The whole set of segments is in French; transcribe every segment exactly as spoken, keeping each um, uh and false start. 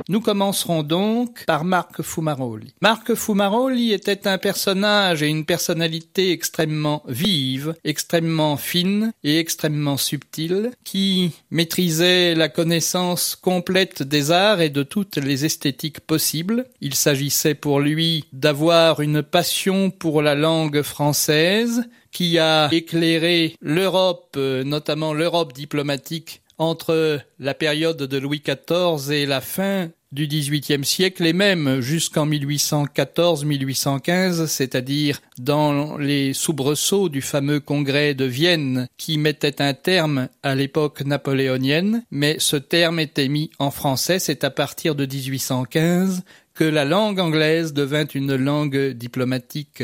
Nous commencerons donc par Marc Fumaroli. Marc Fumaroli était un personnage et une personnalité extrêmement vive, extrêmement fine et extrêmement subtile, qui maîtrisait la connaissance complète des arts et de toutes les esthétiques possibles. Il s'agissait pour lui d'avoir une passion pour la langue française, qui a éclairé l'Europe, notamment l'Europe diplomatique, entre la période de Louis quatorze et la fin du dix-huitième siècle, et même jusqu'en mille huit cent quatorze mille huit cent quinze, c'est-à-dire dans les soubresauts du fameux congrès de Vienne qui mettait un terme à l'époque napoléonienne, mais ce terme était mis en français. C'est à partir de dix-huit cent quinze que la langue anglaise devint une langue diplomatique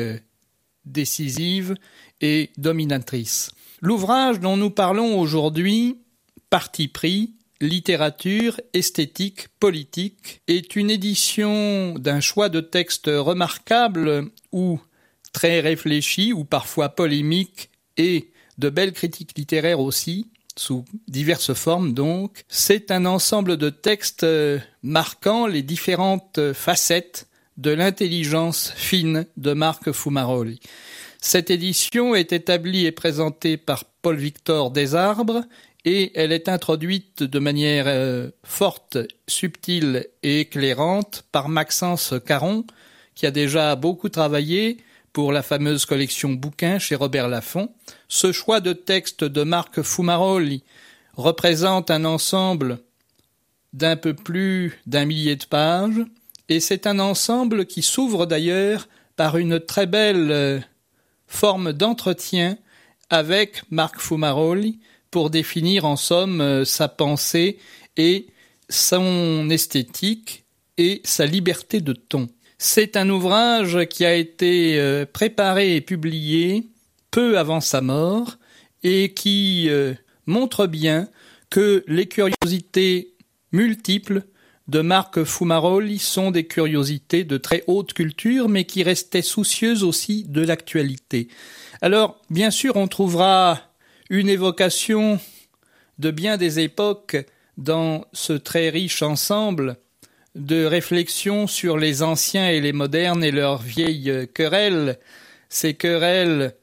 décisive et dominatrice. L'ouvrage dont nous parlons aujourd'hui, Parti pris, littérature, esthétique, politique, est une édition d'un choix de textes remarquables ou très réfléchis ou parfois polémiques et de belles critiques littéraires aussi, sous diverses formes donc. C'est un ensemble de textes marquant les différentes facettes de l'intelligence fine de Marc Fumaroli. Cette édition est établie et présentée par Paul-Victor Desarbres et elle est introduite de manière euh, forte, subtile et éclairante par Maxence Caron, qui a déjà beaucoup travaillé pour la fameuse collection bouquins chez Robert Laffont. Ce choix de texte de Marc Fumaroli représente un ensemble d'un peu plus d'un millier de pages, et c'est un ensemble qui s'ouvre d'ailleurs par une très belle euh, forme d'entretien avec Marc Fumaroli, pour définir en somme euh, sa pensée et son esthétique et sa liberté de ton. C'est un ouvrage qui a été euh, préparé et publié peu avant sa mort et qui euh, montre bien que les curiosités multiples de Marc Fumaroli sont des curiosités de très haute culture, mais qui restaient soucieuses aussi de l'actualité. Alors, bien sûr, on trouvera une évocation de bien des époques dans ce très riche ensemble de réflexions sur les anciens et les modernes et leurs vieilles querelles, ces querelles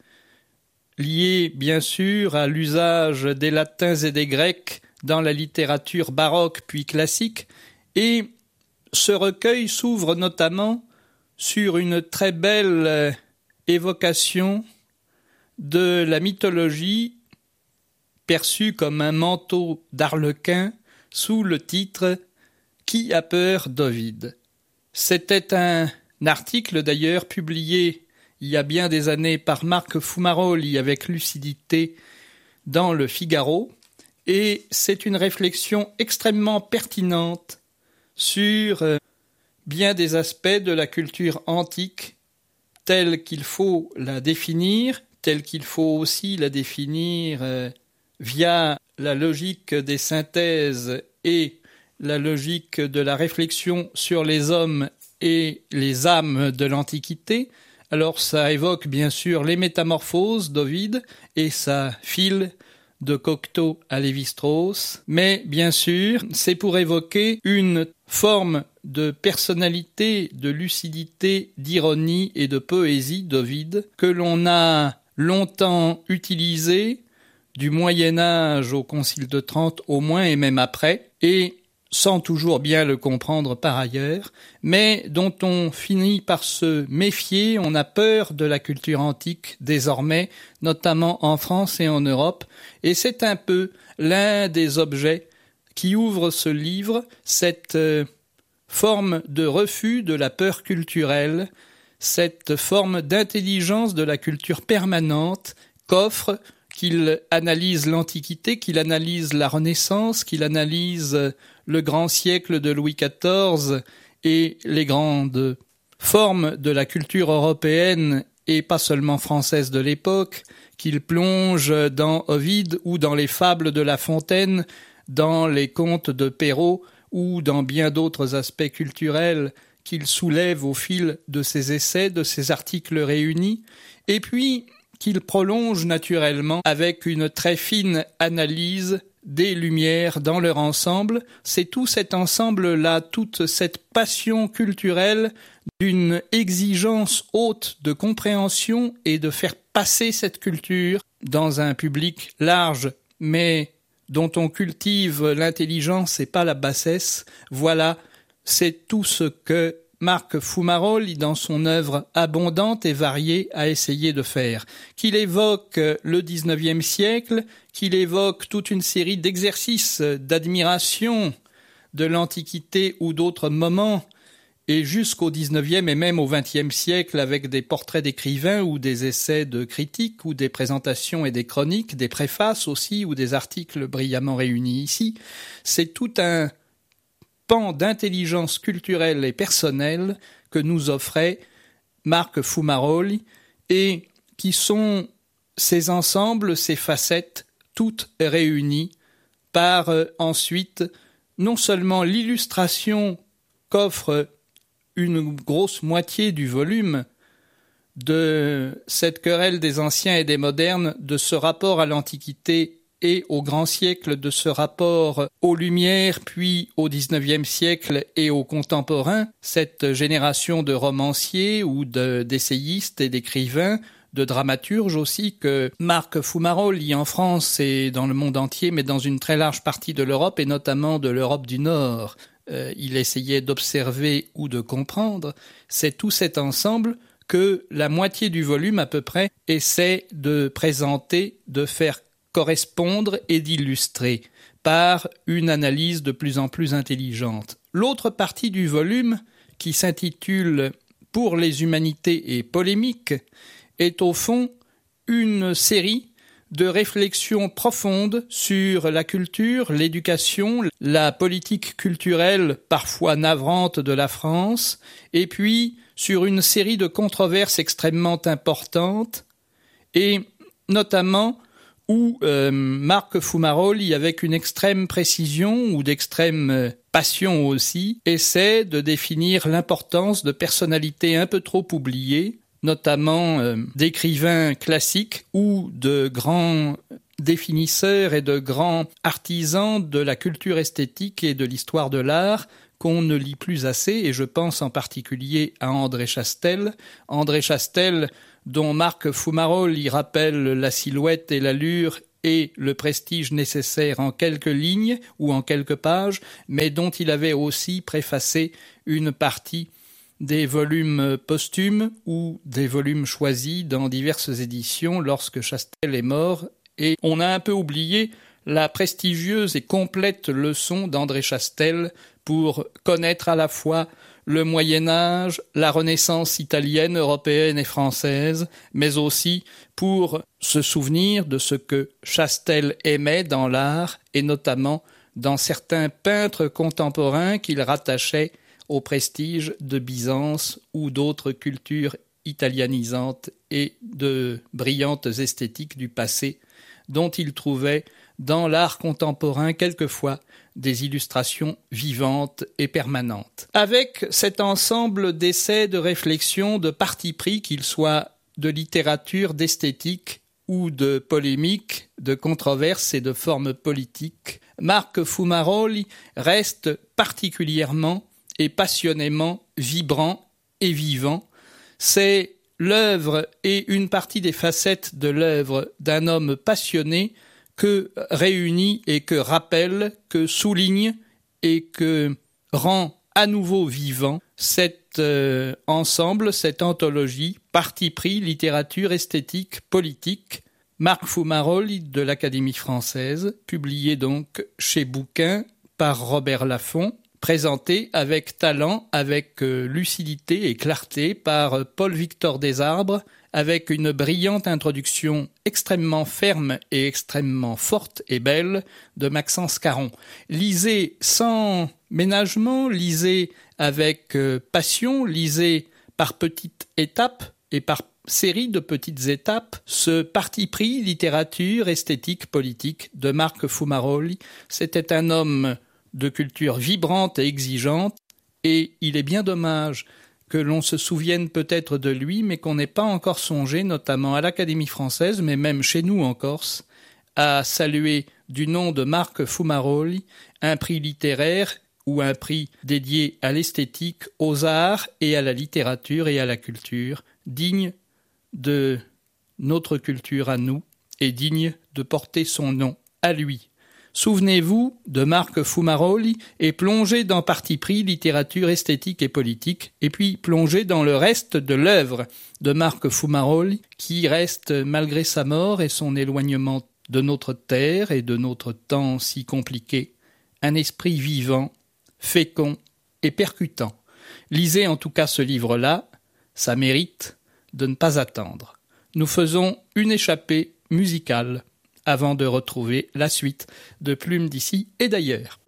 liées bien sûr à l'usage des latins et des grecs dans la littérature baroque puis classique, et ce recueil s'ouvre notamment sur une très belle évocation de la mythologie perçu comme un manteau d'arlequin sous le titre « Qui a peur d'Ovide ?» C'était un article d'ailleurs publié il y a bien des années par Marc Fumaroli avec lucidité dans le Figaro, et c'est une réflexion extrêmement pertinente sur bien des aspects de la culture antique telle qu'il faut la définir, telle qu'il faut aussi la définir euh, via la logique des synthèses et la logique de la réflexion sur les hommes et les âmes de l'Antiquité. Alors ça évoque bien sûr les métamorphoses d'Ovide et ça file de Cocteau à Lévi-Strauss, mais bien sûr c'est pour évoquer une forme de personnalité, de lucidité, d'ironie et de poésie d'Ovide que l'on a longtemps utilisée du Moyen-Âge au Concile de Trente au moins et même après, et sans toujours bien le comprendre par ailleurs, mais dont on finit par se méfier. On a peur de la culture antique désormais, notamment en France et en Europe, et c'est un peu l'un des objets qui ouvre ce livre, cette euh, forme de refus de la peur culturelle, cette forme d'intelligence de la culture permanente qu'offre, qu'il analyse l'Antiquité, qu'il analyse la Renaissance, qu'il analyse le grand siècle de Louis quatorze et les grandes formes de la culture européenne et pas seulement française de l'époque, qu'il plonge dans Ovide ou dans les fables de La Fontaine, dans les contes de Perrault ou dans bien d'autres aspects culturels qu'il soulève au fil de ses essais, de ses articles réunis, et puis qu'il prolonge naturellement avec une très fine analyse des Lumières dans leur ensemble. C'est tout cet ensemble-là, toute cette passion culturelle d'une exigence haute de compréhension et de faire passer cette culture dans un public large, mais dont on cultive l'intelligence et pas la bassesse. Voilà, c'est tout ce que Marc Fumaroli, dans son œuvre abondante et variée, a essayé de faire. Qu'il évoque le dix-neuvième siècle, qu'il évoque toute une série d'exercices d'admiration de l'Antiquité ou d'autres moments, et jusqu'au dix-neuvième et même au vingtième siècle, avec des portraits d'écrivains ou des essais de critiques ou des présentations et des chroniques, des préfaces aussi ou des articles brillamment réunis ici. C'est tout un pan d'intelligence culturelle et personnelle que nous offrait Marc Fumaroli et qui sont ces ensembles, ces facettes, toutes réunies par euh, ensuite non seulement l'illustration qu'offre une grosse moitié du volume de cette querelle des anciens et des modernes, de ce rapport à l'Antiquité et au grand siècle, de ce rapport aux Lumières, puis au dix-neuvième siècle et aux contemporains, cette génération de romanciers ou de, d'essayistes et d'écrivains, de dramaturges aussi, que Marc Fumaroli en France et dans le monde entier, mais dans une très large partie de l'Europe et notamment de l'Europe du Nord, euh, il essayait d'observer ou de comprendre. C'est tout cet ensemble que la moitié du volume à peu près essaie de présenter, de faire correspondre et d'illustrer par une analyse de plus en plus intelligente. L'autre partie du volume, qui s'intitule « Pour les humanités et polémiques », est au fond une série de réflexions profondes sur la culture, l'éducation, la politique culturelle parfois navrante de la France, et puis sur une série de controverses extrêmement importantes, et notamment où euh, Marc Fumaroli, avec une extrême précision ou d'extrême passion aussi, essaie de définir l'importance de personnalités un peu trop oubliées, notamment euh, d'écrivains classiques ou de grands définisseurs et de grands artisans de la culture esthétique et de l'histoire de l'art qu'on ne lit plus assez, et je pense en particulier à André Chastel. André Chastel, dont Marc Fumaroli rappelle la silhouette et l'allure et le prestige nécessaire en quelques lignes ou en quelques pages, mais dont il avait aussi préfacé une partie des volumes posthumes ou des volumes choisis dans diverses éditions lorsque Chastel est mort, et on a un peu oublié la prestigieuse et complète leçon d'André Chastel pour connaître à la fois le Moyen-Âge, la Renaissance italienne, européenne et française, mais aussi pour se souvenir de ce que Chastel aimait dans l'art et notamment dans certains peintres contemporains qu'il rattachait au prestige de Byzance ou d'autres cultures italianisantes et de brillantes esthétiques du passé, dont il trouvait dans l'art contemporain quelquefois des illustrations vivantes et permanentes. Avec cet ensemble d'essais, de réflexions, de partis pris, qu'ils soient de littérature, d'esthétique ou de polémique, de controverses et de formes politiques, Marc Fumaroli reste particulièrement et passionnément vibrant et vivant. C'est l'œuvre et une partie des facettes de l'œuvre d'un homme passionné que réunit et que rappelle, que souligne et que rend à nouveau vivant cet euh, ensemble, cette anthologie, parti pris, littérature, esthétique, politique, Marc Fumaroli de l'Académie française, publié donc chez Bouquin par Robert Laffont, présenté avec talent, avec euh, lucidité et clarté par euh, Paul-Victor Desarbres, avec une brillante introduction extrêmement ferme et extrêmement forte et belle de Maxence Caron. Lisez sans ménagement, lisez avec euh, passion, lisez par petites étapes et par série de petites étapes ce parti pris littérature, esthétique, politique de Marc Fumaroli. C'était un homme de culture vibrante et exigeante, et il est bien dommage que l'on se souvienne peut-être de lui, mais qu'on n'ait pas encore songé, notamment à l'Académie française, mais même chez nous en Corse, à saluer du nom de Marc Fumaroli, un prix littéraire ou un prix dédié à l'esthétique, aux arts et à la littérature et à la culture, digne de notre culture à nous et digne de porter son nom à lui. Souvenez-vous de Marc Fumaroli et plongez dans Parti pris, littérature, esthétique et politique, et puis plongez dans le reste de l'œuvre de Marc Fumaroli, qui reste, malgré sa mort et son éloignement de notre terre et de notre temps si compliqué, un esprit vivant, fécond et percutant. Lisez en tout cas ce livre-là, ça mérite de ne pas attendre. Nous faisons une échappée musicale avant de retrouver la suite de Plume d'ici et d'ailleurs.